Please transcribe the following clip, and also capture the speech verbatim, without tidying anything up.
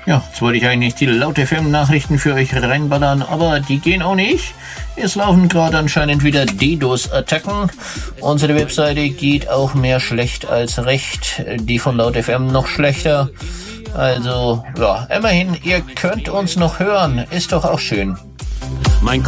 Ja, jetzt wollte ich eigentlich die Laut F M-Nachrichten für euch reinballern, aber die gehen auch nicht. Es laufen gerade anscheinend wieder DDoS-Attacken. Unsere Webseite geht auch mehr schlecht als recht. Die von Laut F M noch schlechter. Also, ja, immerhin, ihr könnt uns noch hören. Ist doch auch schön. Mein